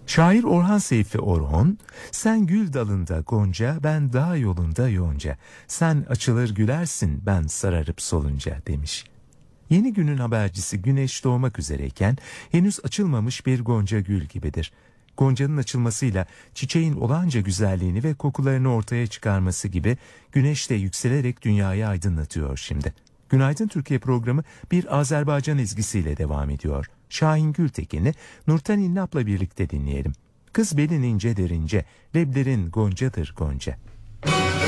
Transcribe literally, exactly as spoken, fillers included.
Şair Orhan Seyfi Orhon, sen gül dalında gonca, ben dağ yolunda yonca. Sen açılır gülersin, ben sararıp solunca demiş. Yeni günün habercisi güneş doğmak üzereyken henüz açılmamış bir gonca gül gibidir. Goncanın açılmasıyla çiçeğin olağanca güzelliğini ve kokularını ortaya çıkarması gibi güneş de yükselerek dünyayı aydınlatıyor şimdi. Günaydın Türkiye programı bir Azerbaycan ezgisiyle devam ediyor. Şahin Gültekin'i Nurten İnnap'la birlikte dinleyelim. Kız belin ince derince, leblerin goncadır gonca.